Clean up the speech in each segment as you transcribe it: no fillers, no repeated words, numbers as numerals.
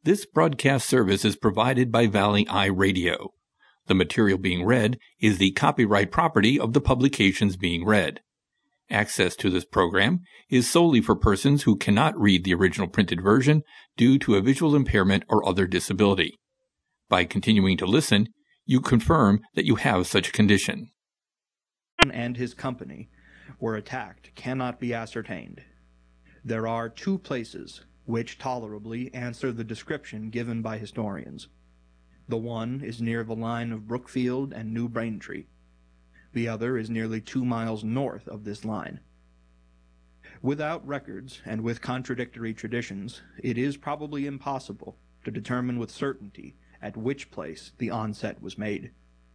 This broadcast service is provided by Valley Eye Radio. The material being read is the copyright property of the publications being read. Access to this program is solely for persons who cannot read the original printed version due to a visual impairment or other disability. By continuing to listen, you confirm that you have such a condition. And his company were attacked cannot be ascertained. There are two places which tolerably answer the description given by historians. The one is near the line of Brookfield and New Braintree. The other is nearly 2 miles north of this line. Without records and with contradictory traditions, it is probably impossible to determine with certainty at which place the onset was made.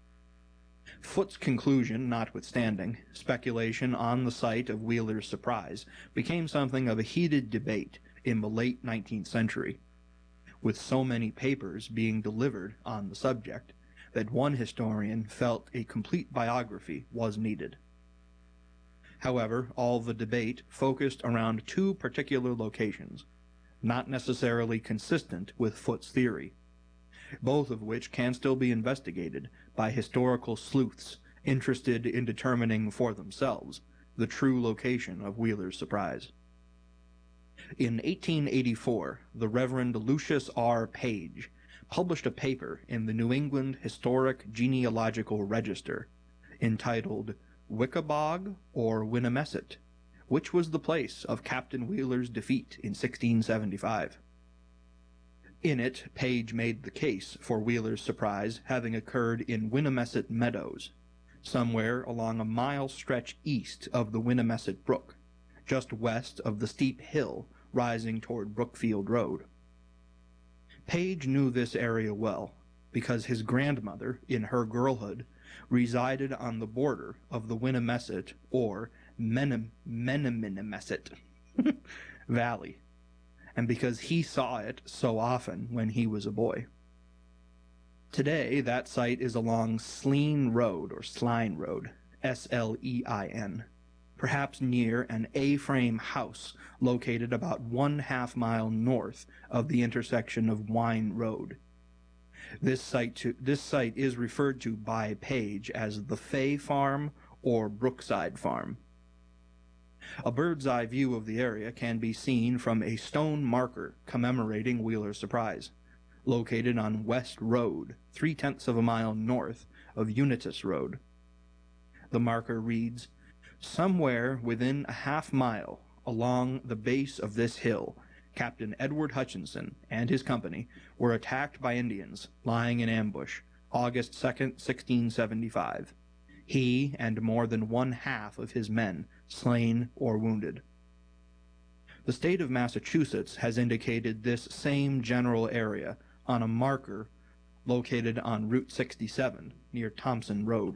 Foot's conclusion notwithstanding, speculation on the site of Wheeler's Surprise became something of a heated debate in the late 19th century, with so many papers being delivered on the subject that one historian felt a complete biography was needed. However, all the debate focused around two particular locations, not necessarily consistent with Foot's theory, both of which can still be investigated by historical sleuths interested in determining for themselves the true location of Wheeler's Surprise. In 1884, the Reverend Lucius R. Page published a paper in the New England Historic Genealogical Register entitled Wickabog or Winnamesset, which was the place of Captain Wheeler's defeat in 1675. In it, Page made the case for Wheeler's Surprise having occurred in Winnamesset Meadows, somewhere along a mile stretch east of the Winnamesset Brook, just west of the steep hill rising toward Brookfield Road. Page knew this area well, because his grandmother, in her girlhood, resided on the border of the Winnamesset or Menominnemesset Valley, and because he saw it so often when he was a boy. Today, that site is along Slein Road, or Slien Road, S-L-E-I-N, perhaps near an A-frame house located about 1/2 mile north of the intersection of Wine Road. This site is referred to by Page as the Fay Farm or Brookside Farm. A bird's-eye view of the area can be seen from a stone marker commemorating Wheeler's Surprise, located on West Road, 3/10 of a mile north of Unitas Road. The marker reads, "Somewhere within a 1/2 mile along the base of this hill, Captain Edward Hutchinson and his company were attacked by Indians lying in ambush, August 2nd, 1675. He and more than 1/2 of his men slain or wounded." The state of Massachusetts has indicated this same general area on a marker located on Route 67 near Thompson Road.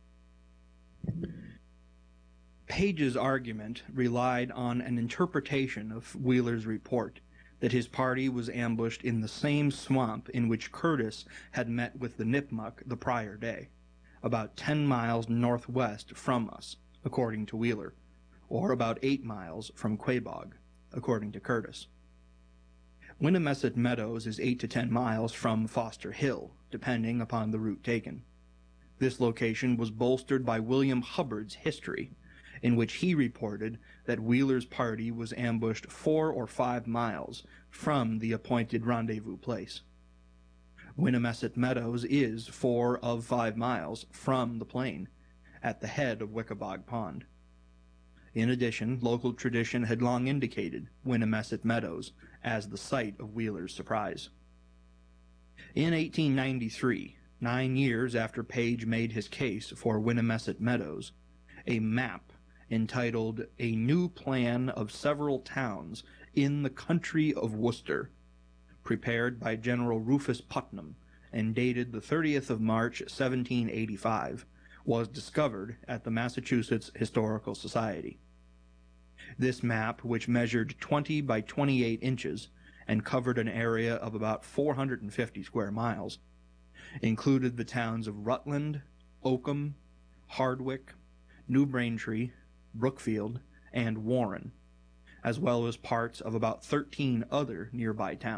Page's argument relied on an interpretation of Wheeler's report that his party was ambushed in the same swamp in which Curtis had met with the Nipmuc the prior day, about 10 miles northwest from us, according to Wheeler, or about 8 miles from Quabog, according to Curtis. Winnamesset Meadows is 8 to 10 miles from Foster Hill, depending upon the route taken. This location was bolstered by William Hubbard's history, in which he reported that Wheeler's party was ambushed 4 or 5 miles from the appointed rendezvous place. Winnamesset Meadows is 4 of 5 miles from the plain, at the head of Wickabog Pond. In addition, local tradition had long indicated Winnamesset Meadows as the site of Wheeler's Surprise. In 1893, 9 years after Page made his case for Winnamesset Meadows, a map entitled A New Plan of Several Towns in the Country of Worcester, prepared by General Rufus Putnam and dated the 30th of March, 1785, was discovered at the Massachusetts Historical Society. This map, which measured 20 by 28 inches and covered an area of about 450 square miles, included the towns of Rutland, Oakham, Hardwick, New Braintree, Brookfield, and Warren, as well as parts of about 13 other nearby towns.